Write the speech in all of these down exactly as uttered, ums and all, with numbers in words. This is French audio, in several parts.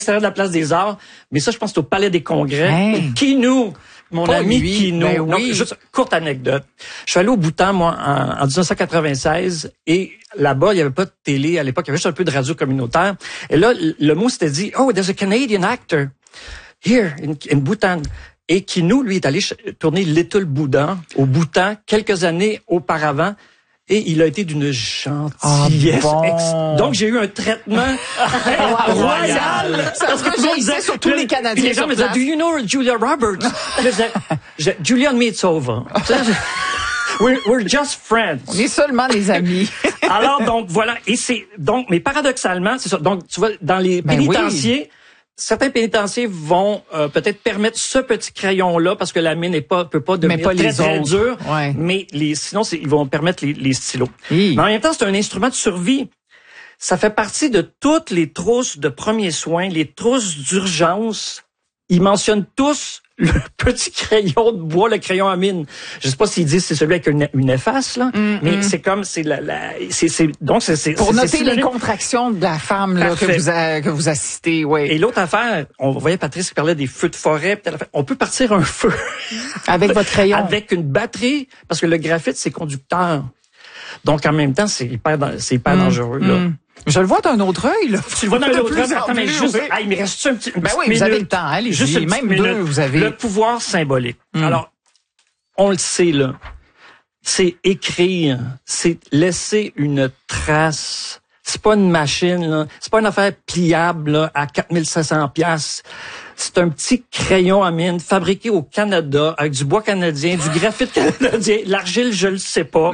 de la place des Arts, mais ça, je pense que c'est au Palais des Congrès. Hey. Kinou, mon Pas ami lui, Kinou. ben oui. Donc, juste courte anecdote. Je suis allé au Bhoutan, moi, en, en dix-neuf cent quatre-vingt-seize, et là-bas, il n'y avait pas de télé à l'époque, il y avait juste un peu de radio communautaire. Et là, le mot s'était dit, oh, there's a Canadian actor here in, in Bhutan. Et Kinou, lui, est allé tourner Little Buddha au Bhoutan quelques années auparavant. Et il a été d'une gentillesse. Ah bon. ex- Donc, j'ai eu un traitement royal. Parce que tout le monde disait sur tous les Canadiens Puis les gens sur me disaient, place. do you know Julia Roberts? Je disais, je- Julia and me, it's over. We're, we're just friends. On est seulement des amis. Alors, donc, voilà. Et c'est, donc, mais paradoxalement, c'est ça. Donc, tu vois, dans les Ben pénitenciers, certains pénitenciers vont euh, peut-être permettre ce petit crayon-là parce que la mine n'est pas peut pas devenir pas très, les très autres. dure. Ouais. Mais les, sinon, c'est, ils vont permettre les, les stylos. Oui. Mais en même temps, c'est un instrument de survie. Ça fait partie de toutes les trousses de premiers soins, les trousses d'urgence. Ils mentionnent tous le petit crayon de bois, le crayon à mine. Je sais pas s'ils disent c'est celui avec une, une efface, là, Mm, mais mm. c'est comme, c'est la, la c'est, c'est, donc c'est, c'est, Pour c'est- noter c'est les synonyme. contractions de la femme là, que Parfait. vous a, que vous assistez, oui. Et l'autre affaire, on voyait Patrice qui parlait des feux de forêt, peut-être affaire. On peut partir un feu Avec votre crayon. avec une batterie, parce que le graphite c'est conducteur. Donc en même temps, c'est hyper, dan- c'est hyper Mm, dangereux là. mm. Je le vois d'un autre œil, là. Tu le vois dans De l'autre plus œil, en attends, mais plus, juste, oui. ah, il me reste un petit, une Ben petite oui, vous avez minute. le temps, allez-y. Juste une Même petite deux, minute. vous avez. Le pouvoir symbolique. Mm. Alors, on le sait, là. C'est écrire. C'est laisser une trace. C'est pas une machine, là. C'est pas une affaire pliable, là, à quatre mille cinq cents piastres. C'est un petit crayon à mine fabriqué au Canada avec du bois canadien, du graphite canadien, l'argile, je le sais pas.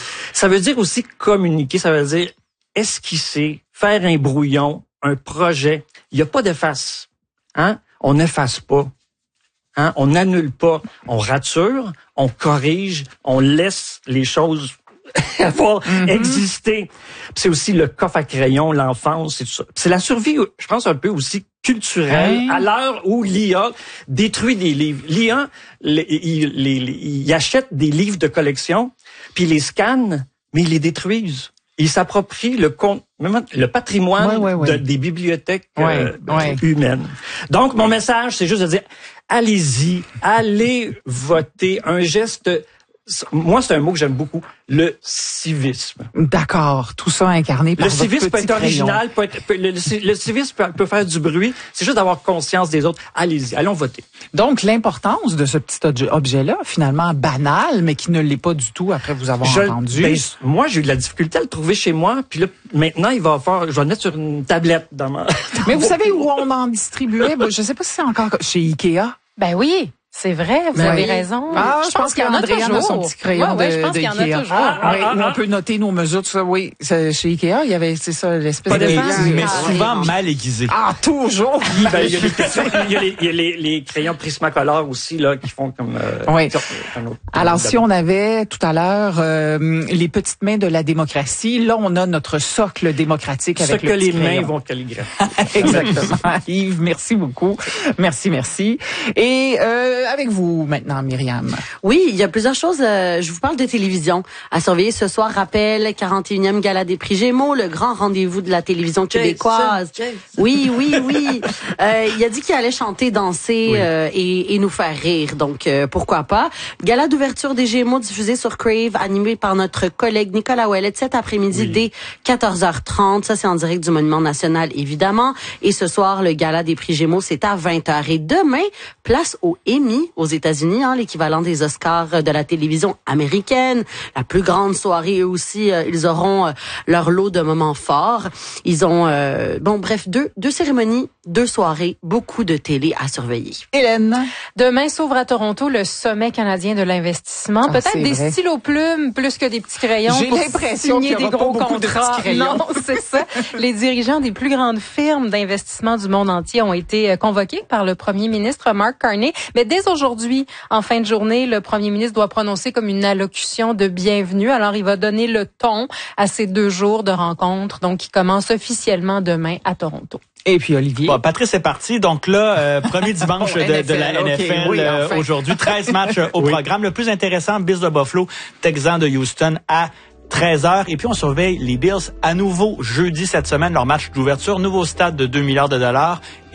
Ça veut dire aussi communiquer. Ça veut dire esquisser, faire un brouillon, un projet. Il n'y a pas d'efface. Hein? On n'efface pas. Hein? On n'annule pas. On rature, on corrige, on laisse les choses avoir Mm-hmm. existé. Puis c'est aussi le coffre à crayon, l'enfance, c'est tout ça. Puis c'est la survie, je pense, un peu aussi culturelle, Hein? à l'heure où l'I A détruit des livres. L'I A, les- il, les- les- il achète des livres de collection, puis il les scanne, mais ils les détruisent. Ils s'approprient le con- même le patrimoine Ouais, ouais, ouais. de- des bibliothèques Ouais, euh, ouais. humaines. Donc, mon message, c'est juste de dire, allez-y, allez voter. Un geste, moi, c'est un mot que j'aime beaucoup, le civisme. D'accord, tout ça incarné par Le votre civisme peut petit être crayon. original, peut être, peut- le, le- le civisme peut, peut faire du bruit. C'est juste d'avoir conscience des autres. Allez-y, allons voter. Donc, l'importance de ce petit objet- objet-là, finalement banal, mais qui ne l'est pas du tout après vous avoir Je- entendu. ben, moi, j'ai eu de la difficulté à le trouver chez moi. Puis là, maintenant, il va faire, je vais le mettre sur une tablette dans ma... mais vous savez où on en distribuait? Je sais pas si c'est encore chez Ikea. Ben oui, c'est vrai, vous Ben avez oui. raison. Ah, je, pense, qu'il y en a qu'Andréane a son toujours. petit crayon Ouais, ouais, de, je pense de qu'il y en a Ikea. toujours. Ah, Oui, ah, où ah. on peut noter nos mesures, tout ça. Oui, c'est- chez Ikea, il y avait, c'est ça, l'espèce Pas de... d'efface, Mais Ah, souvent oui. mal aiguisé. Ah, toujours! Ben, il y a les, il y a les, il y a les, les crayons Prismacolor aussi, là, qui font comme, euh, Oui. qui ont un autre- Alors, si on avait tout à l'heure euh, les petites mains de la démocratie, là, on a notre socle démocratique ce avec que le petit les mains crayon. vont calligraphier. Exactement. Yves, merci beaucoup. Merci, merci. Et euh, avec vous maintenant, Myriam. Oui, il y a plusieurs choses. euh, je vous parle de télévision. À surveiller ce soir, rappel, quarante et unième Gala des prix Gémeaux, le grand rendez-vous de la télévision québécoise. Jason, Jason. Oui, oui, oui. Euh, il a dit qu'il allait chanter, danser euh, et, et nous faire rire. Donc, euh, pourquoi pas. Gala d'ouverture des Gémeaux diffusé sur Crave, animé par notre collègue Nicolas Ouellet cet après-midi Oui. dès quatorze heures trente. Ça, c'est en direct du Monument National, évidemment. Et ce soir, le Gala des prix Gémeaux, c'est à vingt heures. Et demain, place aux Emmy aux États-Unis, hein, l'équivalent des Oscars de la télévision américaine. La plus grande soirée, eux aussi, euh, ils auront euh, leur lot de moments forts. Ils ont, euh, bon, bref, deux, deux cérémonies, deux soirées, beaucoup de télé à surveiller. Hélène. Demain s'ouvre à Toronto le sommet canadien de l'investissement. Ah, Peut-être c'est des vrai. stylos plumes plus que des petits crayons. J'ai pour l'impression signer qu'il y aura des gros pas beaucoup de contrats. petits crayons. Non, c'est ça. Les dirigeants des plus grandes firmes d'investissement du monde entier ont été euh, convoqués par le premier ministre Mark Carney. Mais dès aujourd'hui, en fin de journée, le premier ministre doit prononcer comme une allocution de bienvenue. Alors, il va donner le ton à ces deux jours de rencontre, donc qui commencent officiellement demain à Toronto. Et puis Olivier. Bon, Patrice est parti. Donc là, euh, premier dimanche Oh, de, de la N F L, N F L ok, oui, euh, enfin. aujourd'hui. treize matchs euh, au programme. Le plus intéressant, Bills de Buffalo, Texans de Houston à treize heures. Et puis, on surveille les Bills à nouveau jeudi cette semaine, leur match d'ouverture. Nouveau stade de deux milliards de dollars.